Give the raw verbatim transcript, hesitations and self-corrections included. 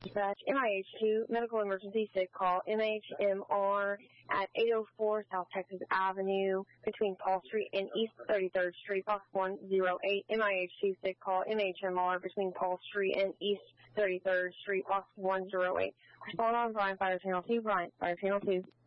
Dispatch, M I H two, medical emergency sick call, M H M R at eight oh four South Texas Avenue between Paul Street and East thirty-third Street, box one oh eight. M I H two sick call, M H M R between Paul Street and East thirty-third Street, box one oh eight. Respond on Brian, Fire Channel two, Brian, Fire Channel two.